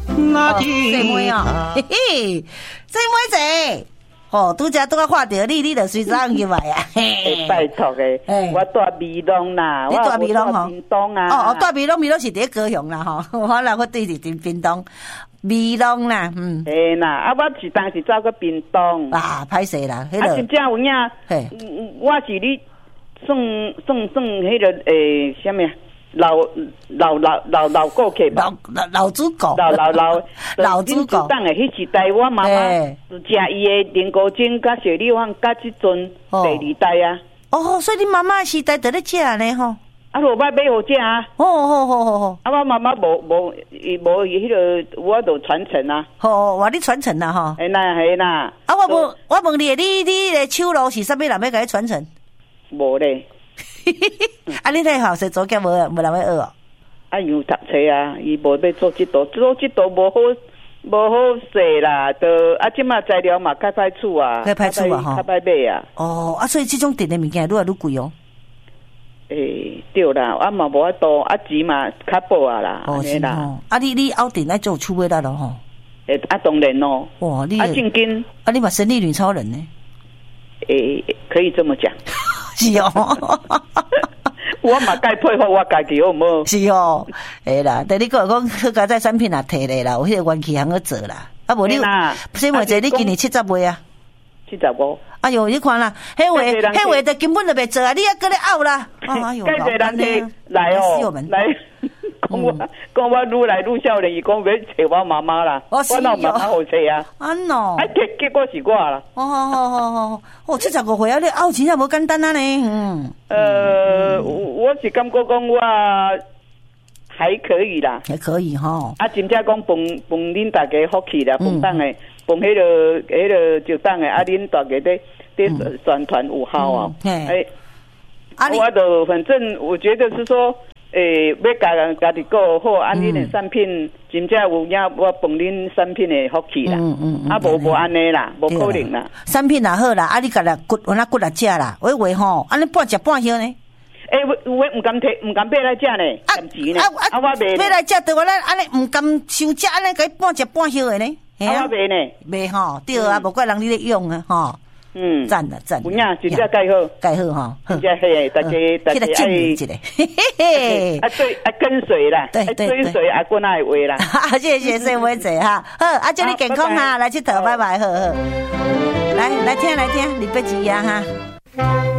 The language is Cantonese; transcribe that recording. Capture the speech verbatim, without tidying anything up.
哦，细妹哦，嘿嘿，细妹姐。哦，拄则拄啊看到你，你就随时按入来啊！ 嘿，拜托诶，我住美浓啦， 你住美浓吼？ 屏东啊！ 哦哦，住美浓，美浓是伫高雄啦吼，我来我对是伫屏东，美浓啦，嗯。 嘿啦，啊，我是当时走过屏东。 啊，歹势啦，迄个。啊，真正有影。嘿，我是你算算算迄个诶，什么？老老老老老顾客吧， 老老老主顾， 老老老老主顾。 当诶，迄时代我妈妈是食伊诶莲菇精甲雪里芳，甲即阵第二代啊。 哦，所以你妈妈时代在咧食呢吼。 啊，我买买好食啊。 哦哦哦哦哦。 啊，我妈妈无无伊无伊迄个，我都传承啊。 哦，我你传承啦吼。 嘿啦嘿啦。 啊，我问，我问你，你你诶手路是啥物人要甲你传承？ 无咧。 啊！你睇后生做嘅无无人要学哦。 啊，有读册啊，伊无要做即道，做即道无好无好势啦。都啊，即马材料嘛较歹处啊， 较歹处啊， 吼，较歹买啊。 哦，啊，所以即种电的物件愈来愈贵哦。 诶，对啦，啊嘛无法度，啊钱嘛较薄啊啦， 哦是啦。啊，你你后电爱做厝尾啦咯吼。 诶，啊当然咯。 哇，你啊正经， 啊你嘛神力女超人呢？ 诶，可以这么讲。 是哦， 我嘛该配合我家己好唔好？ 是哦，哎啦，但你讲讲好加在产品也摕咧啦，有迄个元气通去做啦。啊，无你，所以话者你今年七十岁啊？ 七十五。 哎哟，你看啦，迄话迄话就根本就袂做啊！你还搁咧拗啦？ 哎呦，介侪人去来哦，来。讲我讲我愈来愈少年，伊讲要找我妈妈啦，我哪妈妈好找啊？ 安喏， 啊结结果是我啦。 哦哦哦哦哦，七十五岁啊，你拗钱也无简单啊呢。嗯， 呃，我是感觉讲我还可以啦， 还可以哈。 啊，真正讲帮帮恁大家福气啦，帮党诶，帮迄个迄个就党诶，啊，恁大家咧咧宣传有效啊。哎，啊，我就反正我觉得是说。诶，要家家己顾好，安恁的产品真正有影，我帮恁产品的福气啦。嗯嗯嗯。啊，无无安尼啦，无可能啦。 产品也好啦，啊，你家来骨，我那骨来食啦。我话吼，安尼半食半休呢。 诶，我我唔敢摕，唔敢买来食呢，嫌钱呢。啊啊，我卖。 买来食，对我咱安尼唔敢收食，安尼甲半食半休的呢。 啊，我卖呢。 卖吼，对啊，无怪人你咧用啊，吼。嗯，赞啦赞， 有影真正介好， 介好哈， 真正嘿，大家大家爱， 一个，嘿嘿嘿， 啊对啊跟随啦， 对对追随阿公那话啦， 谢谢谢谢姐哈，好，啊祝你健康哈，来去头，拜拜，好好，来来听来听，李贝吉呀哈。